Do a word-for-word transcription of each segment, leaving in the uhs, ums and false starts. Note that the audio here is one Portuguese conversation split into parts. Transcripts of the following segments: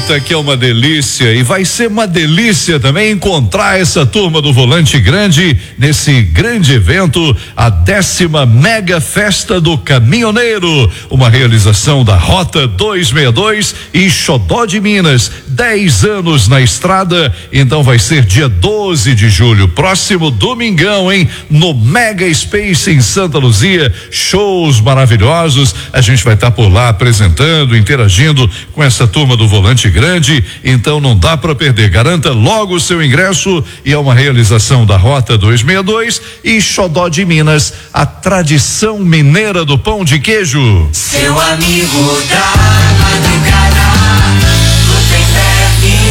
Eita, que é uma delícia, e vai ser uma delícia também encontrar essa turma do Volante Grande nesse grande evento, a décima mega festa do caminhoneiro, uma realização da Rota duzentos e sessenta e dois e Xodó de Minas, dez anos na estrada. Então vai ser dia doze de julho, próximo domingão, hein? No Mega Space em Santa Luzia, shows maravilhosos, a gente vai estar por lá apresentando, interagindo com essa turma do Volante Grande, então não dá para perder. Garanta logo o seu ingresso, e é uma realização da Rota duzentos e sessenta e dois e Xodó de Minas, a tradição mineira do pão de queijo. Seu amigo da madrugada, Gutenberg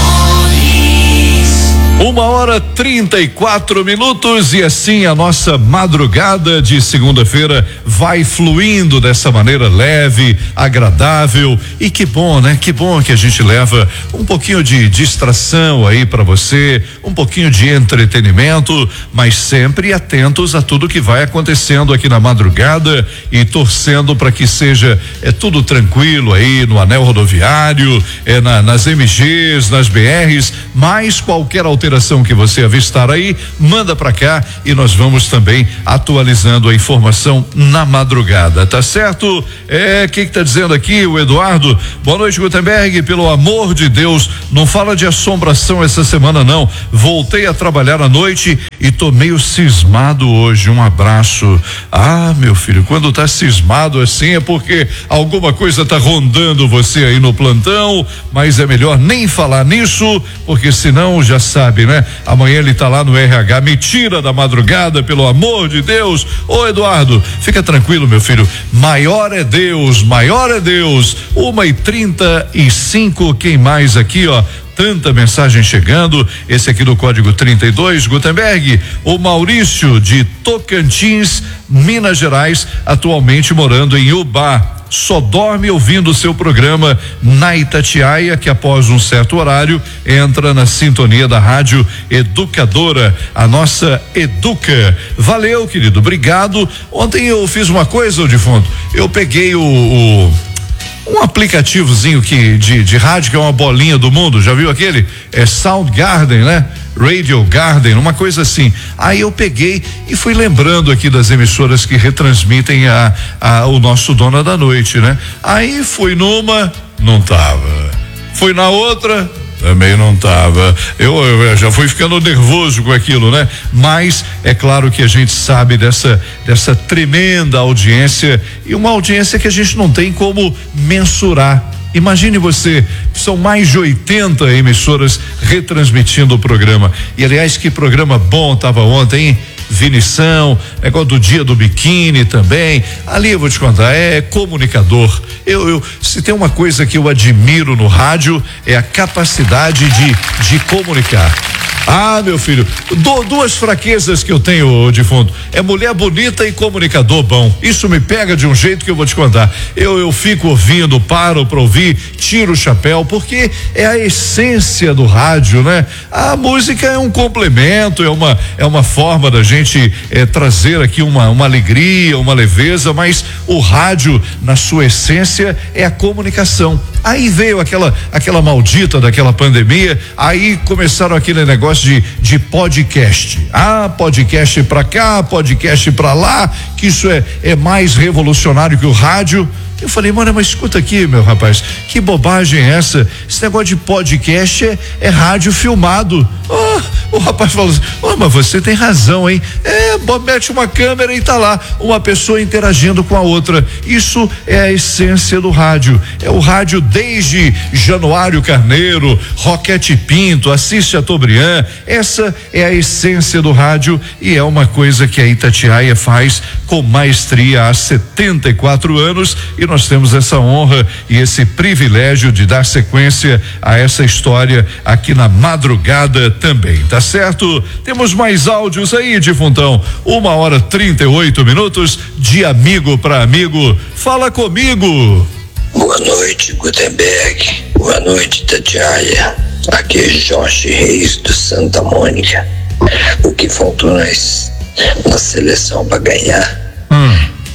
Nunes. Uma hora trinta e quatro minutos, e assim a nossa madrugada de segunda-feira vai fluindo dessa maneira leve, agradável, e que bom, né? Que bom que a gente leva um pouquinho de distração aí para você, um pouquinho de entretenimento, mas sempre atentos a tudo que vai acontecendo aqui na madrugada e torcendo para que seja é tudo tranquilo aí no anel rodoviário, é na, nas M Gs, nas B Rs, mas qualquer alteração que você avistar aí, manda pra cá e nós vamos também atualizando a informação na madrugada, tá certo? É, quem que tá dizendo aqui? O Eduardo. Boa noite, Gutenberg, pelo amor de Deus, não fala de assombração essa semana não, voltei a trabalhar à noite e tô meio cismado hoje, um abraço. Ah, meu filho, quando tá cismado assim é porque alguma coisa tá rondando você aí no plantão, mas é melhor nem falar nisso, porque senão já sabe, né? Amanhã ele tá lá no R H, me tira da madrugada, pelo amor de Deus. Ô Eduardo, fica tranquilo, meu filho, maior é Deus, maior é Deus. Uma e trinta e cinco, quem mais aqui, ó? Tanta mensagem chegando, esse aqui do código trinta e dois, Gutenberg, o Maurício de Tocantins, Minas Gerais, atualmente morando em Ubá. Só dorme ouvindo o seu programa na Itatiaia, que após um certo horário entra na sintonia da Rádio Educadora, a nossa Educa. Valeu, querido, obrigado. Ontem eu fiz uma coisa, de fundo, eu peguei o, o um aplicativozinho que de, de rádio, que é uma bolinha do mundo, já viu aquele? É Soundgarden, né? Radio Garden, uma coisa assim. Aí eu peguei e fui lembrando aqui das emissoras que retransmitem a, a o nosso Dona da Noite, né? Aí fui numa, não tava. Fui na outra, também não tava. Eu, eu já fui ficando nervoso com aquilo, né? Mas é claro que a gente sabe dessa dessa tremenda audiência, e uma audiência que a gente não tem como mensurar. Imagine você, são mais de oitenta emissoras retransmitindo o programa. E aliás, que programa bom tava ontem, hein? Vinição, negócio do dia do biquíni também. Ali eu vou te contar, é comunicador. Eu, eu, se tem uma coisa que eu admiro no rádio, é a capacidade de, de comunicar. Ah, meu filho, do, duas fraquezas que eu tenho, de fundo, é mulher bonita e comunicador bom. Isso me pega de um jeito que eu vou te contar. Eu, eu fico ouvindo, paro pra ouvir, tiro o chapéu, porque é a essência do rádio, né? A música é um complemento, é uma, é uma forma da gente é, trazer aqui uma, uma alegria, uma leveza, mas o rádio, na sua essência, é a comunicação. Aí veio aquela, aquela maldita daquela pandemia, aí começaram aquele negócio de, de podcast. Ah, podcast pra cá, podcast pra lá, que isso é, é mais revolucionário que o rádio. Eu falei, mano, mas escuta aqui, meu rapaz, que bobagem é essa? Esse negócio de podcast é, é rádio filmado. Oh, o rapaz falou assim, oh, mas você tem razão, hein? É, mete uma câmera e tá lá, uma pessoa interagindo com a outra. Isso é a essência do rádio. É o rádio desde Januário Carneiro, Roquete Pinto, Assis Chateaubriand. Essa é a essência do rádio, e é uma coisa que a Itatiaia faz com maestria há setenta e quatro anos, e nós temos essa honra e esse privilégio de dar sequência a essa história aqui na madrugada também, tá certo? Temos mais áudios aí, Difuntão. Uma hora trinta e oito minutos de amigo para amigo. Fala comigo. Boa noite, Gutenberg. Boa noite, Itatiaia. Aqui é Jorge Reis do Santa Mônica. O que faltou nós na seleção para ganhar? Hum.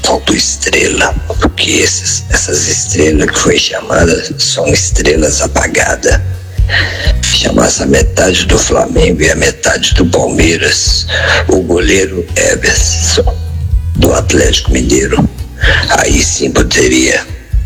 faltou estrela, porque esses, essas estrelas que foi chamadas são estrelas apagadas. Chamasse a metade do Flamengo e a metade do Palmeiras, o goleiro Everson, do Atlético Mineiro, aí sim poderia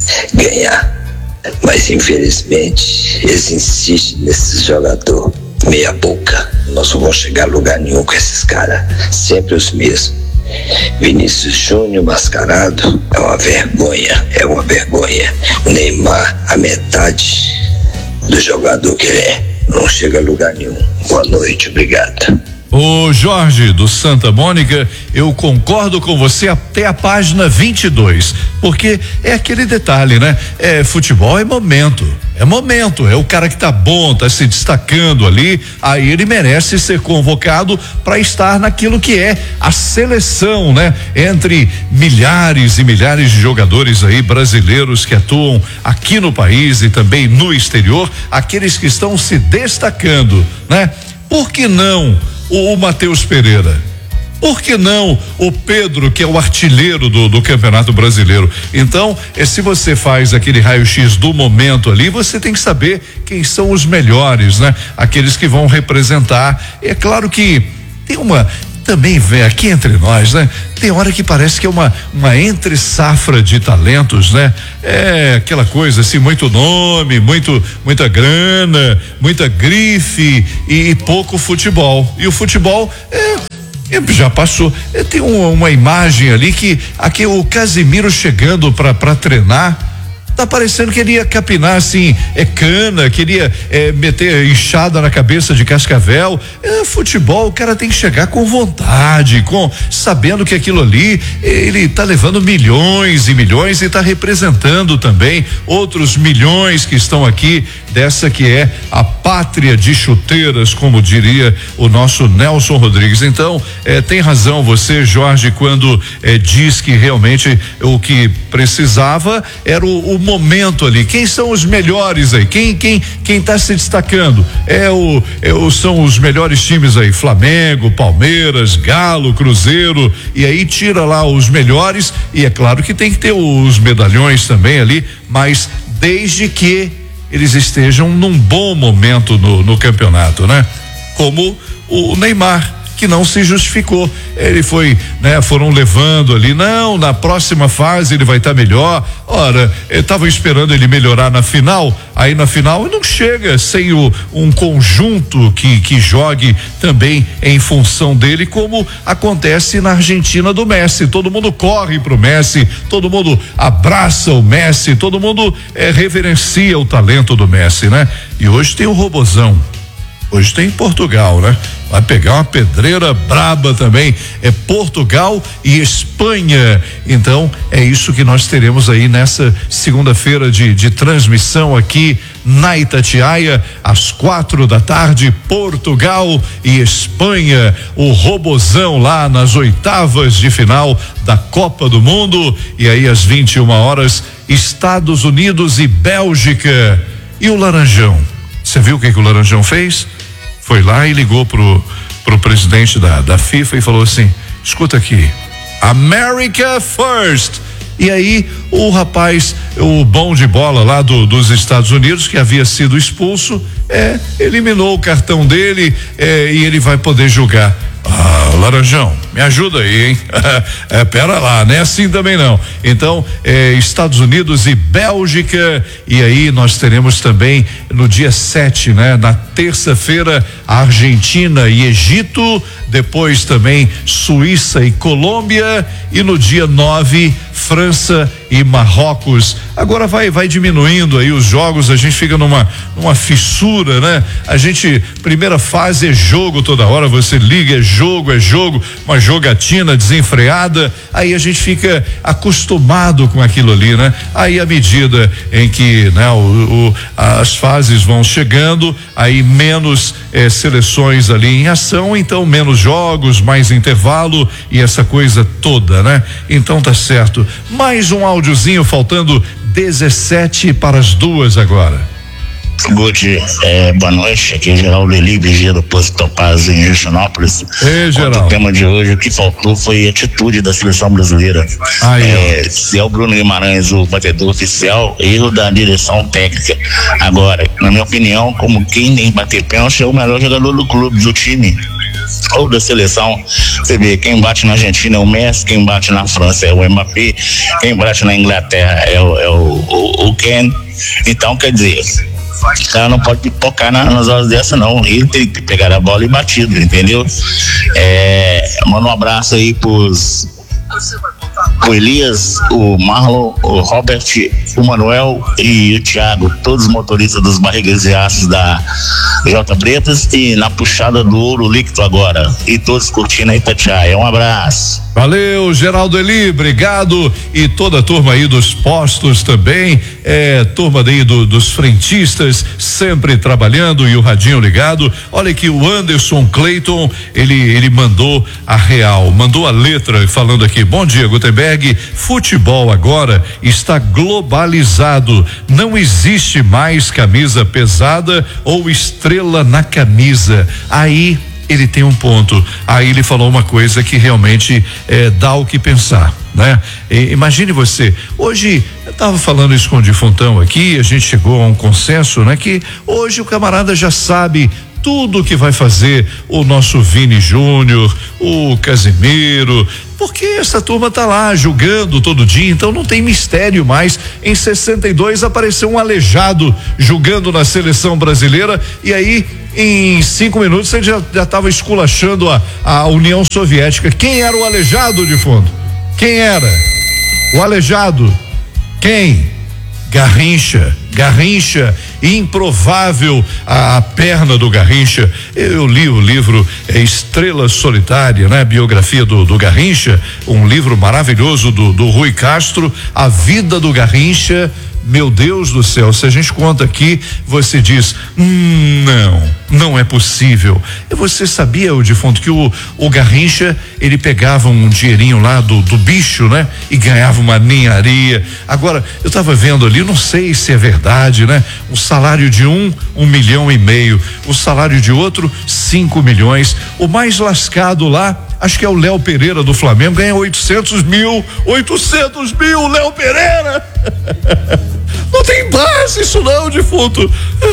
ganhar. Mas infelizmente eles insistem nesse jogador meia boca. Nós não vamos chegar a lugar nenhum com esses caras, sempre os mesmos. Vinícius Júnior mascarado é uma vergonha, é uma vergonha. Neymar, a metade do jogador que ele é, não chega a lugar nenhum. Boa noite, obrigado. Ô Jorge, do Santa Mônica, eu concordo com você até a página vinte e dois, porque é aquele detalhe, né? É, futebol é momento, é momento, é o cara que tá bom, tá se destacando ali, aí ele merece ser convocado para estar naquilo que é a seleção, né? Entre milhares e milhares de jogadores aí brasileiros que atuam aqui no país e também no exterior, aqueles que estão se destacando, né? Por que não o Matheus Pereira? Por que não o Pedro, que é o artilheiro do, do Campeonato Brasileiro? Então, eh, se você faz aquele raio-x do momento ali, você tem que saber quem são os melhores, né? Aqueles que vão representar. É claro que tem uma, também vem aqui entre nós, né? Tem hora que parece que é uma, uma entre safra de talentos, né? É aquela coisa assim, muito nome, muito, muita grana, muita grife e, e pouco futebol. E o futebol é, já passou. É, tem uma, uma imagem ali que aqui o Casimiro chegando para para treinar. Tá parecendo que ele ia capinar assim, é cana, queria é, meter enxada na cabeça de Cascavel. É, futebol, o cara tem que chegar com vontade, com sabendo que aquilo ali, ele tá levando milhões e milhões e tá representando também outros milhões que estão aqui dessa que é a pátria de chuteiras, como diria o nosso Nelson Rodrigues. Então, é, tem razão você, Jorge, quando é, diz que realmente o que precisava era o, o momento ali. Quem são os melhores aí? Quem quem quem está se destacando? É o, é o são os melhores times aí, Flamengo, Palmeiras, Galo, Cruzeiro, e aí tira lá os melhores, e é claro que tem que ter os medalhões também ali, mas desde que eles estejam num bom momento no, no campeonato, né? Como o Neymar, que não se justificou. Ele foi, né? Foram levando ali, não, na próxima fase ele vai estar tá melhor. Ora, estavam esperando ele melhorar na final, aí na final não chega sem o, um conjunto que, que jogue também em função dele, como acontece na Argentina do Messi. Todo mundo corre pro Messi, todo mundo abraça o Messi, todo mundo é, reverencia o talento do Messi, né? E hoje tem o Robozão. Hoje tem Portugal, né? Vai pegar uma pedreira braba também. É Portugal e Espanha. Então, é isso que nós teremos aí nessa segunda-feira de, de transmissão aqui na Itatiaia, às quatro da tarde, Portugal e Espanha. O Robozão lá nas oitavas de final da Copa do Mundo. E aí, às vinte e uma horas, Estados Unidos e Bélgica. E o Laranjão? Você viu o que, que o Laranjão fez? Foi lá e ligou pro, pro presidente da, da FIFA e falou assim: escuta aqui, America First. E aí o rapaz, o bom de bola lá do, dos Estados Unidos, que havia sido expulso, é, eliminou o cartão dele, é, e ele vai poder jogar. Ah, Laranjão, me ajuda aí, hein? É, pera lá, não é assim também não. Então, é, Estados Unidos e Bélgica, e aí nós teremos também no dia sete, né? Na terça-feira, Argentina e Egito, depois também Suíça e Colômbia, e no dia nove, França e Marrocos. Agora vai vai diminuindo aí os jogos, a gente fica numa numa fissura, né? A gente, primeira fase é jogo toda hora, você liga, é jogo, é jogo, uma jogatina desenfreada, aí a gente fica acostumado com aquilo ali, né? Aí à medida em que, né, o, o as fases vão chegando, aí menos eh, seleções ali em ação, então menos jogos, mais intervalo e essa coisa toda, né? Então tá certo. Mais um áudiozinho, faltando dezessete para as duas agora. Guti, é, boa noite, aqui é Geraldo Eli, vigia do posto Topaz em Justinópolis. Ei, Geraldo. O tema de hoje, o que faltou foi a atitude da seleção brasileira. Aí, é, se é o Bruno Guimarães o batedor oficial, erro da direção técnica. Agora, na minha opinião, como quem nem bater pênalti é o melhor jogador do clube, do time ou da seleção. Você vê, quem bate na Argentina é o Messi, quem bate na França é o Mbappé, quem bate na Inglaterra é o, é o, o, o Ken. Então, quer dizer, o cara não pode pipocar na, nas horas dessa, não. Ele tem que pegar a bola e batido, entendeu? É, manda um abraço aí pros o Elias, o Marlon, o Robert, o Manuel e o Thiago, todos os motoristas dos barrigas e aços da J Bretas e na puxada do Ouro Líquido agora. E todos curtindo a Itatiaia. Um abraço. Valeu, Geraldo Eli, obrigado. E toda a turma aí dos postos também, é, turma daí do, dos frentistas, sempre trabalhando e o radinho ligado. Olha aqui, o Anderson Clayton, ele, ele mandou a real, mandou a letra falando aqui: bom dia, Gutenberg, futebol agora está globalizado, não existe mais camisa pesada ou estrela na camisa. Aí ele tem um ponto. Aí ele falou uma coisa que realmente é, dá o que pensar, né? E, imagine você, hoje eu estava falando isso com o Difuntão aqui, a gente chegou a um consenso, né? Que hoje o camarada já sabe tudo que vai fazer o nosso Vini Júnior, o Casimiro, porque essa turma tá lá julgando todo dia, então não tem mistério mais. Em sessenta e dois apareceu um aleijado julgando na seleção brasileira, e aí em cinco minutos ele já já estava esculachando a, a União Soviética. Quem era o aleijado, de fundo? Quem era? O aleijado? Quem? Garrincha. Garrincha, improvável a, a perna do Garrincha. Eu, eu li o livro é, Estrela Solitária, né? Biografia do, do Garrincha, um livro maravilhoso do, do Rui Castro, a vida do Garrincha. Meu Deus do céu, se a gente conta aqui, você diz, hum, não, não é possível. E você sabia, o defunto, que o, o Garrincha, ele pegava um dinheirinho lá do, do bicho, né? E ganhava uma ninharia. Agora, eu estava vendo ali, não sei se é verdade, né? O salário de um, um milhão e meio. O salário de outro, cinco milhões. O mais lascado lá, acho que é o Léo Pereira do Flamengo, ganha oitocentos mil, oitocentos mil, Léo Pereira. Não tem base isso não, defunto.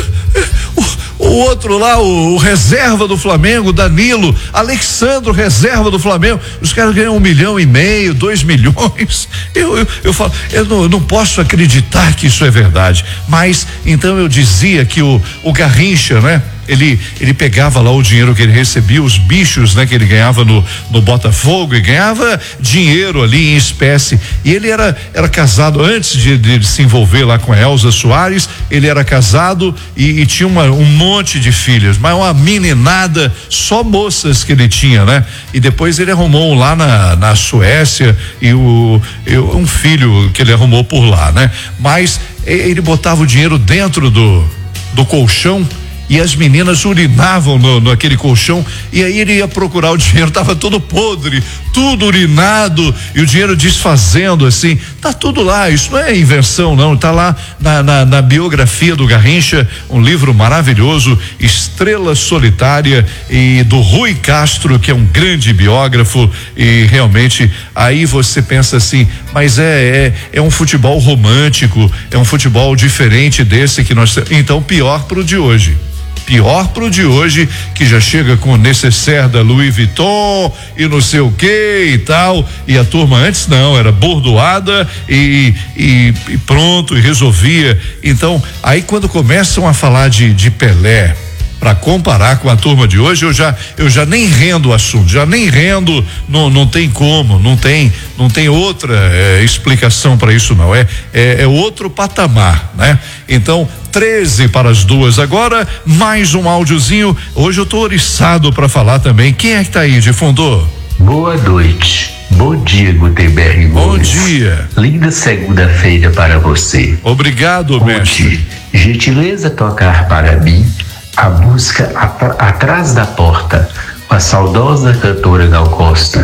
O, o outro lá, o, o reserva do Flamengo, Danilo, Alexandro, reserva do Flamengo, os caras ganham um milhão e meio, dois milhões. Eu, eu, eu falo, eu não, eu não posso acreditar que isso é verdade. Mas então eu dizia que o, o Garrincha, né? Ele, ele pegava lá o dinheiro que ele recebia, os bichos, né? Que ele ganhava no, no Botafogo, e ganhava dinheiro ali em espécie. E ele era, era casado, antes de, de se envolver lá com a Elza Soares, ele era casado e, e tinha uma, um monte de filhas, mas uma meninada, só moças que ele tinha, né? E depois ele arrumou lá na, na Suécia e o, eu, um filho que ele arrumou por lá, né? Mas ele botava o dinheiro dentro do, do colchão, e as meninas urinavam no, no aquele colchão, e aí ele ia procurar o dinheiro, tava todo podre, tudo urinado, e o dinheiro desfazendo assim. Tá tudo lá, isso não é invenção não, tá lá na, na, na biografia do Garrincha, um livro maravilhoso, Estrela Solitária, e do Rui Castro, que é um grande biógrafo. E realmente aí você pensa assim, mas é, é, é um futebol romântico, é um futebol diferente desse que nós temos. Então pior pro de hoje. Pior pro de hoje, que já chega com o necessaire da Louis Vuitton e não sei o que e tal, e a turma antes não, era bordoada e, e, e pronto, e resolvia. Então, aí quando começam a falar de, de Pelé, para comparar com a turma de hoje, eu já eu já nem rendo o assunto, já nem rendo, não, não tem como, não tem não tem outra é, explicação para isso não, é, é é outro patamar, né? Então, treze para as duas agora, mais um áudiozinho. Hoje eu tô oriçado para falar também. Quem é que tá aí de fundo? Boa noite. Bom dia, Gutenberg. Bom dia. Linda segunda-feira para você. Obrigado, mestre. Gentileza tocar para mim a música At- Atrás da Porta, com a saudosa cantora Gal Costa.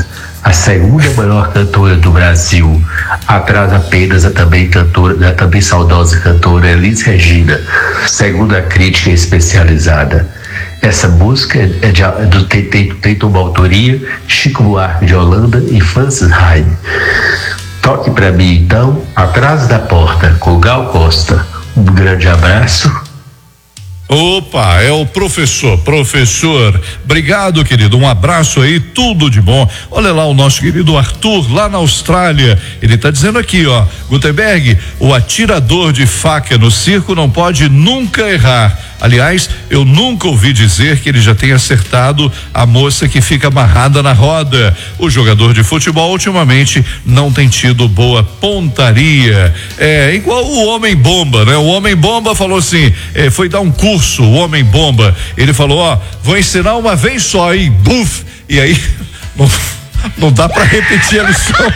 a segunda maior cantora do Brasil, atrás apenas da também cantora, da também saudosa cantora Elis Regina, segundo a crítica especializada. Essa música é de, é do, tem, tem, tem uma autoria Chico Buarque de Holanda e Francis Haydn. Toque pra mim então, Atrás da Porta, com Gal Costa. Um grande abraço. Opa, é o professor, professor, obrigado, querido, um abraço aí, tudo de bom. Olha lá o nosso querido Arthur, lá na Austrália, ele tá dizendo aqui, ó, Gutenberg, o atirador de faca no circo não pode nunca errar. Aliás, eu nunca ouvi dizer que ele já tenha acertado a moça que fica amarrada na roda. O jogador de futebol ultimamente não tem tido boa pontaria. É igual o homem bomba, né? O homem bomba falou assim, é, foi dar um curso, o homem bomba. Ele falou, ó, vou ensinar uma vez só aí, buf, e aí não, não dá para repetir a lição.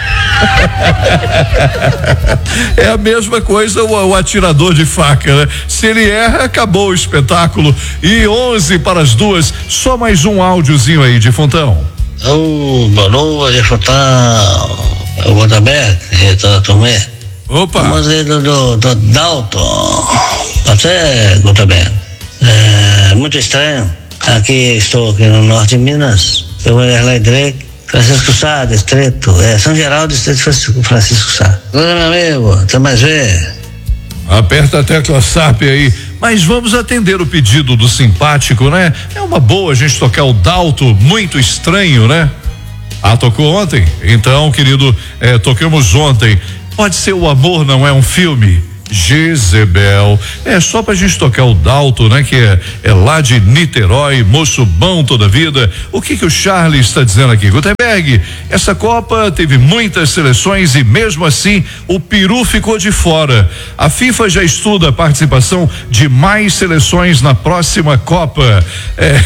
É a mesma coisa o, o atirador de faca, né? Se ele erra, acabou o espetáculo. E onze para as duas, só mais um áudiozinho aí de Fontão. Ô, boa noite, Fontão. Eu vou também, eu tomei. Opa. Vamos aí do, do, do Dalton. Até, Gutenberg. É muito estranho. Aqui estou aqui no norte de Minas. Eu vou lá em Drake. Francisco Sá, distrito, é São Geraldo, distrito Francisco, Francisco Sá. Oi, meu amigo, até mais ver. Aperta a tecla S A P aí, mas vamos atender o pedido do simpático, né? É uma boa a gente tocar o Dalto, muito estranho, né? Ah, tocou ontem? Então, querido, é, tocamos ontem. Pode ser O Amor Não É um Filme? Jezebel, é só pra gente tocar o Dalto, né? Que é, é lá de Niterói, moço bom toda a vida. O que que o Charles está dizendo aqui? Gutenberg, essa Copa teve muitas seleções e mesmo assim o peru ficou de fora. A FIFA já estuda a participação de mais seleções na próxima Copa. É.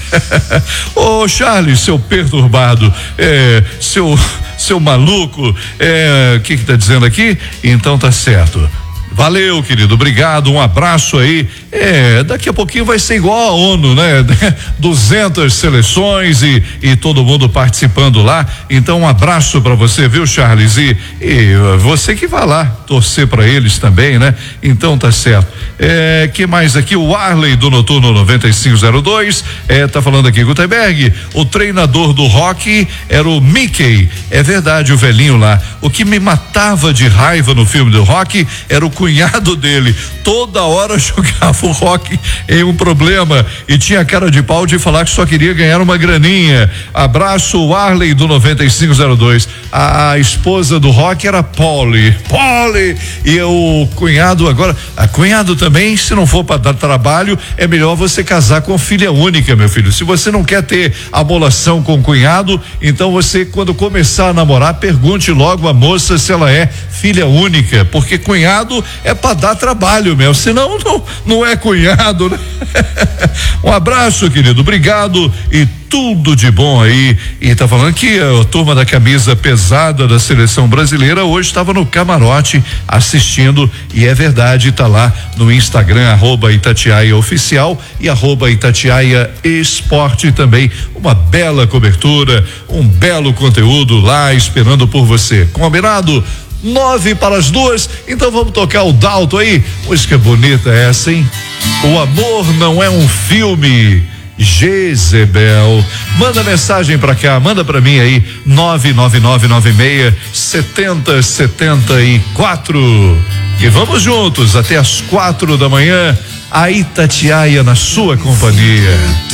Ô Charles, seu perturbado, é, seu, seu maluco, é, o que que tá dizendo aqui? Então tá certo. Valeu, querido, obrigado, um abraço aí. É, daqui a pouquinho vai ser igual a ONU, né? duzentas seleções e, e todo mundo participando lá. Então, um abraço para você, viu, Charles? E, e você que vai lá torcer para eles também, né? Então, tá certo. É, que mais aqui? O Arley do Noturno noventa e cinco zero dois, é, tá falando aqui, Gutenberg, o treinador do rock era o Mickey. É verdade, o velhinho lá. O que me matava de raiva no filme do rock era o cunhado dele. Toda hora jogava o rock em um problema e tinha cara de pau de falar que só queria ganhar uma graninha. Abraço, Arley do noventa e cinco zero dois. A, a esposa do rock era Polly. Polly! E o cunhado agora, a cunhado também, se não for para dar trabalho, é melhor você casar com filha única, meu filho. Se você não quer ter amolação com o cunhado, então você, quando começar a namorar, pergunte logo à moça se ela é filha única, porque cunhado é para dar trabalho mesmo, senão não, não é cunhado, né? Um abraço, querido, obrigado e tudo de bom aí. E tá falando que a turma da camisa pesada da seleção brasileira hoje estava no camarote assistindo, e é verdade, tá lá no Instagram, arroba Itatiaia Oficial e arroba Itatiaia Esporte também. Uma bela cobertura, um belo conteúdo lá esperando por você. Combinado? Nove para as duas, então vamos tocar o Dalto aí. Música bonita essa, hein? O Amor Não É um Filme. Jezebel. Manda mensagem pra cá, manda pra mim aí, nove nove nove nove seis setenta setenta e quatro. E vamos juntos até as quatro da manhã. A Itatiaia na sua companhia.